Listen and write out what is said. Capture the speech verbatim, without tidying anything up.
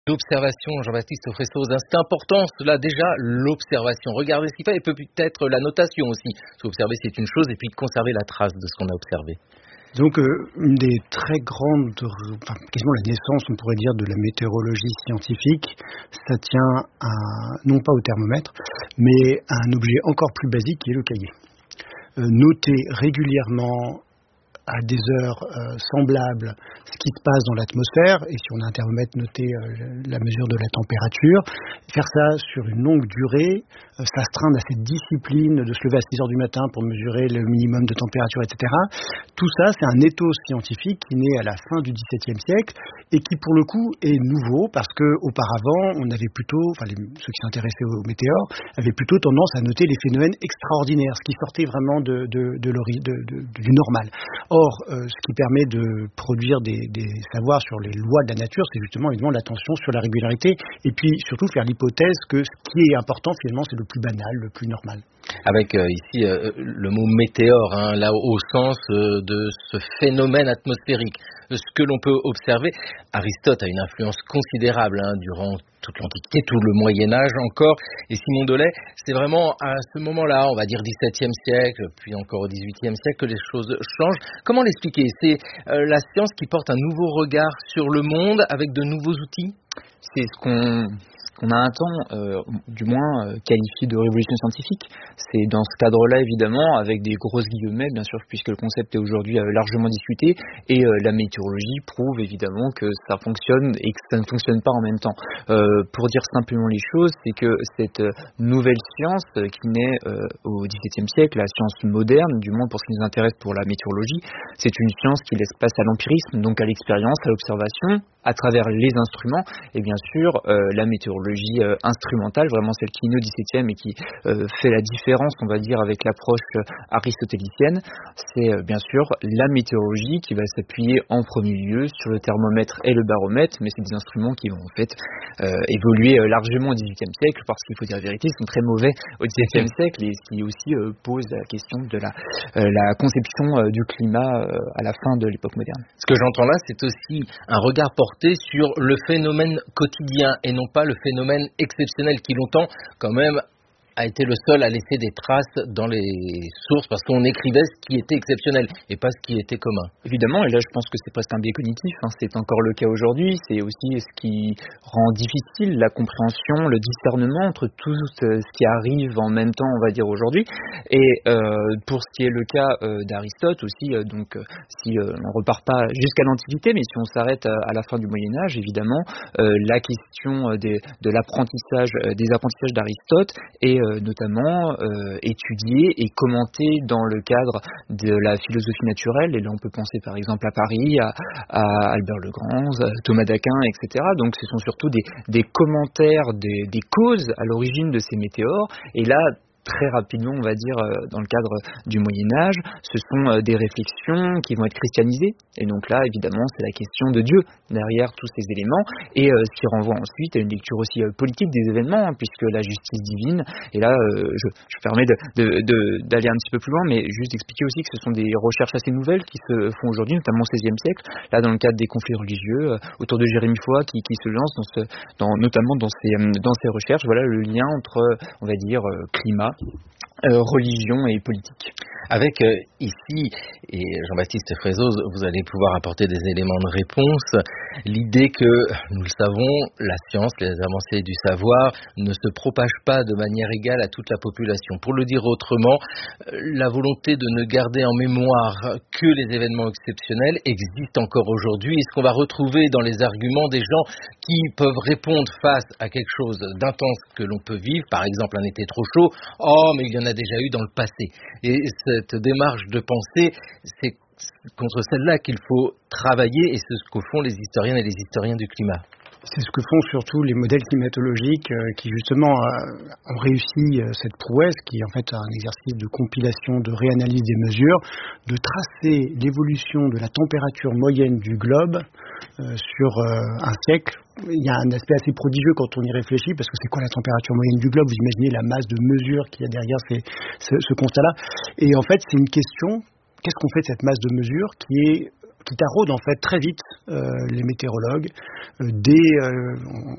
L'observation, Jean-Baptiste Fressoz, hein, c'est important cela déjà, l'observation. Regardez ce qu'il fait et peut-être la notation aussi. Parce qu'observer c'est une chose et puis conserver la trace de ce qu'on a observé. Donc euh, une des très grandes, enfin quasiment la naissance on pourrait dire de la météorologie scientifique, ça tient à, non pas au thermomètre, mais à un objet encore plus basique qui est le cahier. Euh, noter régulièrement à des heures euh, semblables ce qui se passe dans l'atmosphère, et si on a un thermomètre, noter euh, la mesure de la température, faire ça sur une longue durée, euh, s'astreindre à cette discipline de se lever à six heures du matin pour mesurer le minimum de température, et cetera. Tout ça, c'est un ethos scientifique qui naît à la fin du dix-septième siècle et qui, pour le coup, est nouveau parce qu'auparavant, on avait plutôt, enfin les, ceux qui s'intéressaient aux météores, avaient plutôt tendance à noter les phénomènes extraordinaires, ce qui sortait vraiment de, de, de, de, de, du normal. Or, euh, ce qui permet de produire des, des savoirs sur les lois de la nature, c'est justement évidemment l'attention sur la régularité et puis surtout faire l'hypothèse que ce qui est important finalement c'est le plus banal, le plus normal. Avec euh, ici euh, le mot météore, hein, là au sens euh, de ce phénomène atmosphérique, ce que l'on peut observer. Aristote a une influence considérable hein, durant toute l'Antiquité, tout le Moyen-Âge encore, et Simon Dolay, c'est vraiment à ce moment-là, on va dire dix-septième siècle, puis encore au dix-huitième siècle, que les choses changent. Comment l'expliquer? C'est euh, la science qui porte un nouveau regard sur le monde avec de nouveaux outils? C'est ce qu'on... On a un temps, euh, du moins, euh, qualifié de révolution scientifique. C'est dans ce cadre-là, évidemment, avec des grosses guillemets, bien sûr, puisque le concept est aujourd'hui euh, largement discuté, et euh, la météorologie prouve évidemment que ça fonctionne et que ça ne fonctionne pas en même temps. Euh, pour dire simplement les choses, c'est que cette euh, nouvelle science euh, qui naît euh, au dix-septième siècle, la science moderne, du moins pour ce qui nous intéresse pour la météorologie, c'est une science qui laisse place à l'empirisme, donc à l'expérience, à l'observation, à travers les instruments, et bien sûr, euh, la météorologie Euh, instrumentale, vraiment celle qui est née au dix-septième et qui euh, fait la différence, on va dire, avec l'approche euh, aristotélicienne, c'est euh, bien sûr la météorologie qui va s'appuyer en premier lieu sur le thermomètre et le baromètre, mais c'est des instruments qui vont en fait euh, évoluer euh, largement au dix-huitième siècle, parce qu'il faut dire la vérité, ils sont très mauvais au dix-septième siècle, et ce qui aussi euh, pose la question de la, euh, la conception euh, du climat euh, à la fin de l'époque moderne. Ce que j'entends là, c'est aussi un regard porté sur le phénomène quotidien et non pas le phénomène exceptionnel qui longtemps quand même a été le seul à laisser des traces dans les sources parce qu'on écrivait ce qui était exceptionnel et pas ce qui était commun. Évidemment, et là je pense que c'est presque un biais cognitif, hein, c'est encore le cas aujourd'hui, c'est aussi ce qui rend difficile la compréhension, le discernement entre tout ce qui arrive en même temps, on va dire aujourd'hui, et euh, pour ce qui est le cas euh, d'Aristote aussi, euh, donc euh, si euh, on repart pas jusqu'à l'Antiquité, mais si on s'arrête à, à la fin du Moyen-Âge, évidemment, euh, la question des, de l'apprentissage, euh, des apprentissages d'Aristote est Euh, notamment euh, étudié et commenté dans le cadre de la philosophie naturelle, et là on peut penser par exemple à Paris, à, à Albert le Grand, à Thomas d'Aquin, et cetera. Donc ce sont surtout des, des commentaires des, des causes à l'origine de ces météores, et là très rapidement, on va dire, dans le cadre du Moyen-Âge, ce sont des réflexions qui vont être christianisées. Et donc là, évidemment, c'est la question de Dieu derrière tous ces éléments, et euh, ce qui renvoie ensuite à une lecture aussi euh, politique des événements, hein, puisque la justice divine, et là, euh, je, je permets de, de, de, d'aller un petit peu plus loin, mais juste expliquer aussi que ce sont des recherches assez nouvelles qui se font aujourd'hui, notamment au seizième siècle, là, dans le cadre des conflits religieux, euh, autour de Jérémie Foy, qui, qui se lance dans ce, dans, notamment dans ces, dans ces recherches, voilà le lien entre, on va dire, euh, climat, Euh, religion et politique. Avec euh, ici, et Jean-Baptiste Fressoz, vous allez pouvoir apporter des éléments de réponse, l'idée que, nous le savons, la science, les avancées du savoir ne se propagent pas de manière égale à toute la population. Pour le dire autrement, la volonté de ne garder en mémoire que les événements exceptionnels existe encore aujourd'hui. Et ce qu'on va retrouver dans les arguments des gens qui peuvent répondre face à quelque chose d'intense que l'on peut vivre, par exemple un été trop chaud, oh mais il y en a déjà eu dans le passé. Et cette démarche de pensée, c'est contre celle-là qu'il faut travailler, et c'est ce que font les historiennes et les historiens du climat. C'est ce que font surtout les modèles climatologiques euh, qui justement euh, ont réussi euh, cette prouesse, qui est en fait un exercice de compilation, de réanalyse des mesures, de tracer l'évolution de la température moyenne du globe euh, sur euh, un siècle. Il y a un aspect assez prodigieux quand on y réfléchit, parce que c'est quoi la température moyenne du globe? Vous imaginez la masse de mesures qu'il y a derrière ces, ce, ce constat-là. Et en fait, c'est une question, qu'est-ce qu'on fait de cette masse de mesures qui est qui taraude en fait très vite euh, les météorologues. Euh, dès, euh,